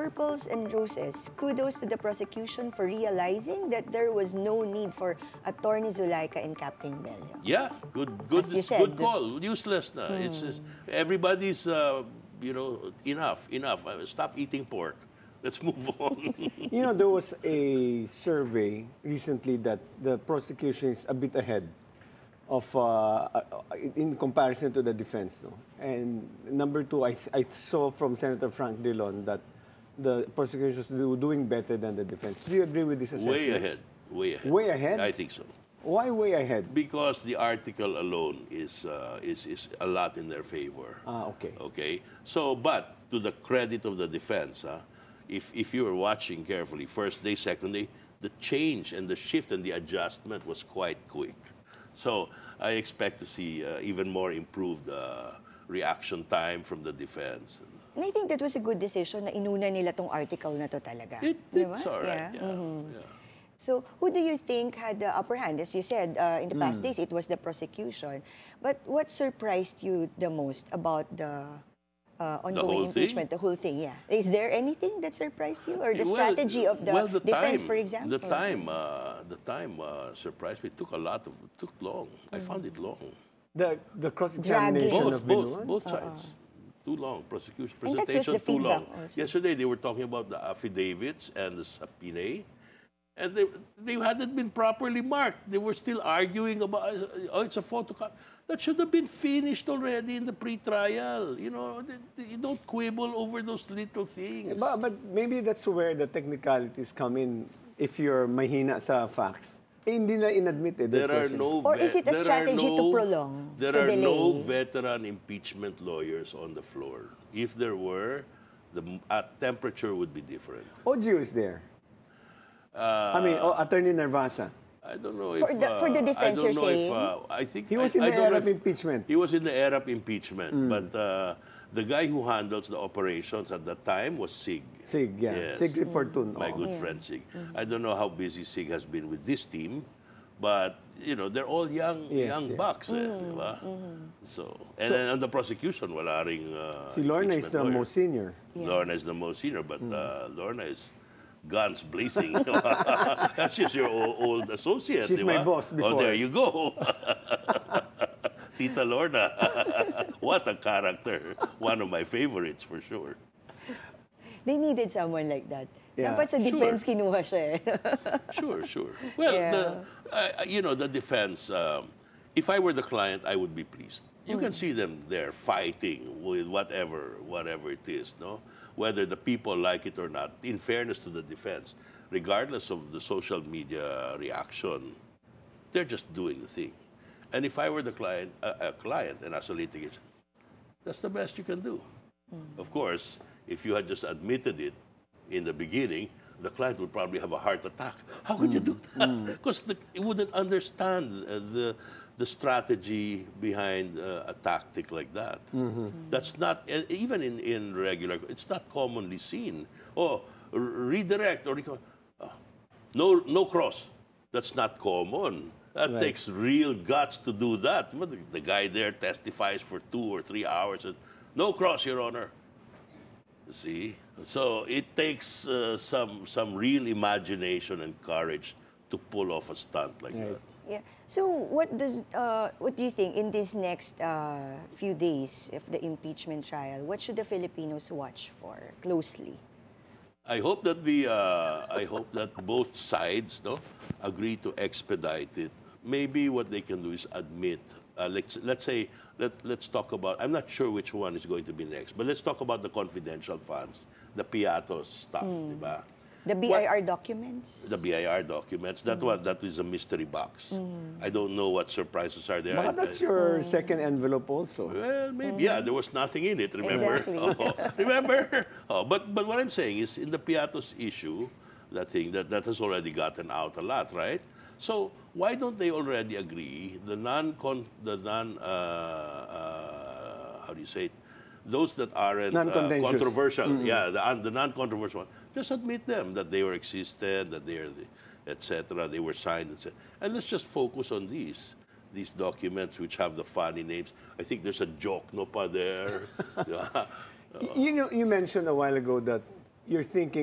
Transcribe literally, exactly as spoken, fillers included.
purples and roses. Kudos to the prosecution for realizing that there was no need for Attorney Zulaika and Captain Melio. Yeah, good, good, As you good said. call. Useless na. It's just, everybody's, uh, you know, enough, enough. Uh, Stop eating pork. Let's move on. You know, there was a survey recently that the prosecution is a bit ahead of, uh, in comparison to the defense. No? And number two, I, I saw from Senator Frank Dillon that the prosecution is do, doing better than the defense. Do you agree with this assessment? Way ahead. Way ahead. Way ahead? I think so. Why way ahead? Because the article alone is, uh, is, is a lot in their favor. Ah, okay. Okay? So, but to the credit of the defense, uh, if, if you were watching carefully, first day, second day, the change and the shift and the adjustment was quite quick. So I expect to see uh, even more improved uh, reaction time from the defense. And I think that was a good decision na inuna nila tong article na to talaga. It, Di ba? it's all right. Yeah. Mhm. Yeah. So, who do you think had the upper hand? As you said, uh, in the past days, it was the prosecution. But what surprised you the most about the uh, ongoing whole impeachment, thing? the whole thing? Yeah. Is there anything that surprised you, or the Well, strategy of the, well, the defense, time, for example? The time, uh, the time uh, surprised me. It took a lot of, it took long. I found it long. The, the cross-examination Dragging. Both, of both, Binuan? both sides. Too long. Prosecution, And that was presentation, the too long. feedback also. Yesterday, they were talking about the affidavits and the subpoena. And they, they hadn't been properly marked. They were still arguing about, oh, it's a photocopy. That should have been finished already in the pre-trial. You know, they, they, you don't quibble over those little things. But, but maybe that's where the technicalities come in if you're mahina sa facts. Eh, hindi na inadmit eh. There are question. no Or ve- is it a there are strategy to no- prolong, There to are no delay? veteran impeachment lawyers on the floor. If there were, the m- uh, temperature would be different. Ojo is there. Uh, I mean, oh, Attorney Nervasa. I don't know For if the- for the uh, defense, I you're don't know if saying? uh, I think He was I, in I the don't know era of if- impeachment. He was in the era of impeachment, but uh, the guy who handles the operations at that time was Sig. Sig, yeah. Yes. Sigrid Fortun. My oh. good friend Sig. I don't know how busy Sig has been with this team, but you know they're all young Yes, young yes. bucks, eh, di ba? So and then on the prosecution, wala ring uh, Si Lorna is impeachment the lawyer. most senior. Lorna is the most senior, but uh, Lorna is guns blazing. She's your old, old associate. She's di my ba? boss Oh, before. there you go. Tita Lorna. What a character. One of my favorites for sure. They needed someone like that. Yeah. Dapat sa Sure. defense kinuha siya eh. Sure, sure. Well, Yeah. the, uh, you know, the defense, um, if I were the client, I would be pleased. You Mm. can see them there fighting with whatever, whatever it is, no? Whether the people like it or not, in fairness to the defense, regardless of the social media reaction, they're just doing the thing. And if I were the client, a, a client, and as a litigation, that's the best you can do. Of course, if you had just admitted it in the beginning, the client would probably have a heart attack. How could you do that? Because it wouldn't understand uh, the the strategy behind uh, a tactic like that. That's not uh, even in, in regular. It's not commonly seen. Oh, r- redirect or reco- uh, no no cross. That's not common. That Right. takes real guts to do that. But The, the guy there testifies for two or three hours and no cross, Your Honor. See, so it takes uh, some some real imagination and courage to pull off a stunt like Right. that. Yeah. So what does uh, what do you think in these next uh, few days of the impeachment trial? What should the Filipinos watch for closely? I hope that the uh, I hope that both sides no agree to expedite it. Maybe what they can do is admit. Uh, let's let's say let let's talk about. I'm not sure which one is going to be next, but let's talk about the confidential funds, the Piatos stuff, di ba? The B I R documents? The B I R documents. That one, that is a mystery box. I don't know what surprises are there. Baka I- that's I- your second envelope also. Well, maybe yeah. There was nothing in it. Remember? Exactly. Oh, remember? Oh, but but what I'm saying is, in the Piatos issue, that thing that that has already gotten out a lot, right? So why don't they already agree the non the non uh, uh, how do you say it? Those that aren't uh, Non-contentious. controversial, yeah, the, un- the non-controversial one, just admit them that they were existed, that they are, the, et cetera. They were signed, et cetera. And let's just focus on these these documents which have the funny names. I think there's a joke no pa there. Yeah. You know, you mentioned a while ago that you're thinking